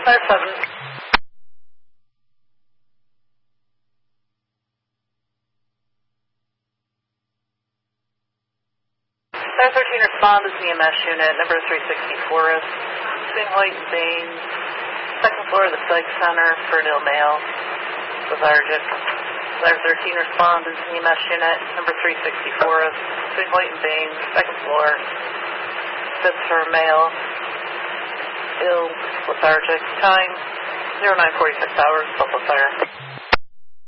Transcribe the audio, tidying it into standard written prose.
5-7. 13 respond to EMS unit number 364 between White and Baines, second floor of the psych center for an ill male, lethargic. Letter 13 respond to EMS unit number 364 between White and Baines, second floor, fifth for a male, ill, lethargic. Time 0946 hours, Buffalo Fire.